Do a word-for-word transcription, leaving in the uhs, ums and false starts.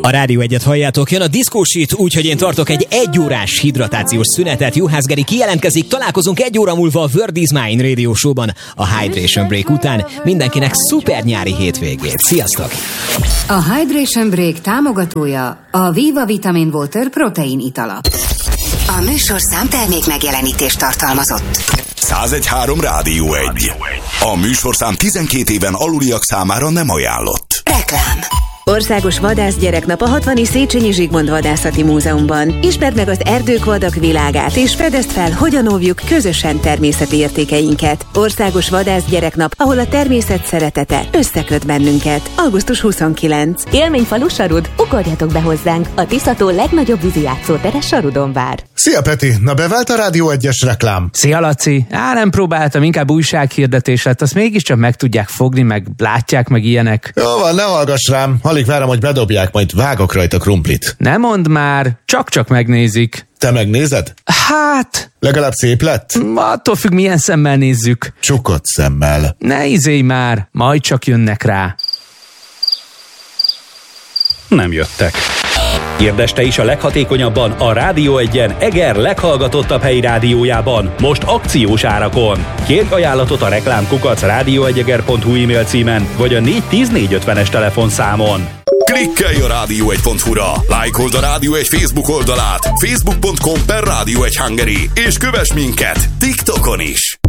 A Rádió Egyet halljátok, jön a diszkósít, úgyhogy én tartok egy egyórás hidratációs szünetet. Juhász Geri kijelentkezik, találkozunk egy óra múlva a Word is Mine Radio Show-ban a Hydration Break után. Mindenkinek szuper nyári hétvégét. Sziasztok! A Hydration Break támogatója a Viva Vitamin Water protein itala. A műsorszám termék megjelenítést tartalmazott. száz egy pont három Rádió egy. A műsorszám tizenkét éven aluliak számára nem ajánlott. Reklám. Országos Vadászgyereknap a hatvani Széchenyi Zsigmond Vadászati Múzeumban. Ismerd meg az erdők vadak világát, és fedezd fel, hogyan óvjuk közösen természeti értékeinket. Országos Vadászgyereknap, ahol a természet szeretete összeköt bennünket. augusztus huszonkilencedike. Élményfalu Sarud, ugorjatok be hozzánk! A Tiszató legnagyobb vízi játszótere Sarudon vár. Szia Peti, na bevált a Rádió egyes reklám? Szia Laci, á nem próbáltam, inkább újsághirdetés lett, azt mégiscsak meg tudják fogni, meg látják, meg ilyenek. Jó van, ne hallgass rám, alig várom, hogy bedobják, majd vágok rajta krumplit. Ne mondd már, csak-csak megnézik. Te megnézed? Hát... Legalább szép lett? Attól függ, milyen szemmel nézzük. Csukott szemmel. Ne izélj már, majd csak jönnek rá. Nem jöttek. Kérdezte is a leghatékonyabban a Rádió Egyen Eger leghallgatottabb helyi rádiójában, most akciós árakon. Kérj ajánlatot a reklámkukac rádióegyeger pont hu e-mail címen, vagy a négy tíz négy ötvenes telefonszámon. Klikkelj a rádió egy pont hu-ra, lájkold a Rádió egy Facebook oldalát, facebook pont com per Rádió egy Hungary, és kövess minket TikTokon is.